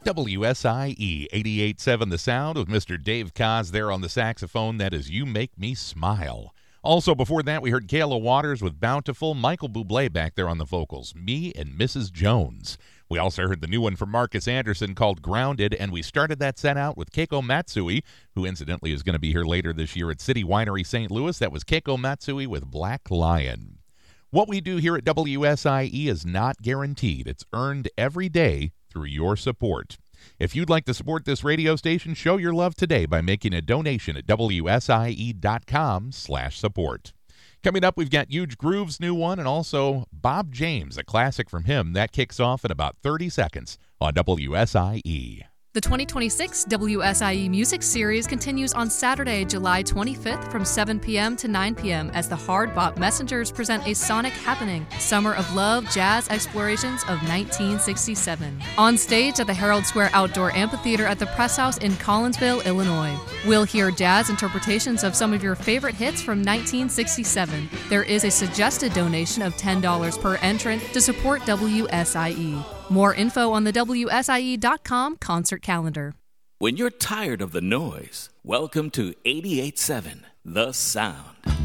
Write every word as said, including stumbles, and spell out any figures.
W S I E eighty-eight point seven The Sound with Mister Dave Koz there on the saxophone. That is You Make Me Smile. Also, before that, we heard Kayla Waters with Bountiful, Michael Bublé back there on the vocals, Me and Missus Jones. We also heard the new one from Marcus Anderson called Grounded, and we started that set out with Keiko Matsui, who incidentally is going to be here later this year at City Winery Saint Louis. That was Keiko Matsui with Black Lion. What we do here at W S I E is not guaranteed. It's earned every day through your support. If you'd like to support this radio station, show your love today by making a donation at W S I E dot com slash support. Coming up, we've got Huge Groove's new one and also Bob James, a classic from him. That kicks off in about thirty seconds on W S I E. The twenty twenty-six W S I E Music Series continues on Saturday, July twenty-fifth from seven p.m. to nine p.m. as the Hard Bop Messengers present a sonic happening, Summer of Love Jazz Explorations of nineteen sixty-seven. On stage at the Herald Square Outdoor Amphitheater at the Press House in Collinsville, Illinois. We'll hear jazz interpretations of some of your favorite hits from nineteen sixty-seven. There is a suggested donation of ten dollars per entrant to support W S I E. More info on the W S I E dot com concert calendar. When you're tired of the noise, welcome to eighty-eight point seven The Sound.